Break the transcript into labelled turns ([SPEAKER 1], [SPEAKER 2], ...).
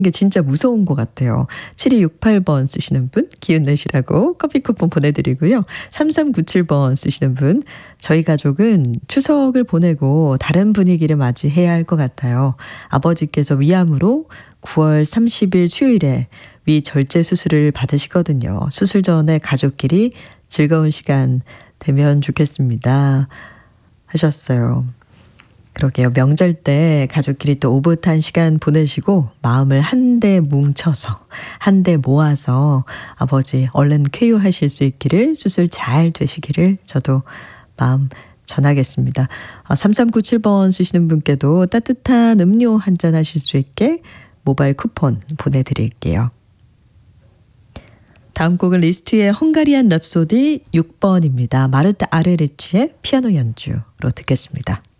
[SPEAKER 1] 이게 진짜 무서운 것 같아요. 7268번 쓰시는 분 기운 내시라고 커피 쿠폰 보내드리고요. 3397번 쓰시는 분 저희 가족은 추석을 보내고 다른 분위기를 맞이해야 할 것 같아요. 아버지께서 위암으로 9월 30일 수요일에 위 절제 수술을 받으시거든요. 수술 전에 가족끼리 즐거운 시간 되면 좋겠습니다. 하셨어요. 그러게요. 명절 때 가족끼리 또 오붓한 시간 보내시고 마음을 한데 뭉쳐서 한데 모아서 아버지 얼른 쾌유하실 수 있기를 수술 잘 되시기를 저도 마음 전하겠습니다. 3397번 쓰시는 분께도 따뜻한 음료 한잔 하실 수 있게 모바일 쿠폰 보내드릴게요. 다음 곡은 리스트의 헝가리안 랩소디 6번입니다. 마르타 아르레치의 피아노 연주로 듣겠습니다.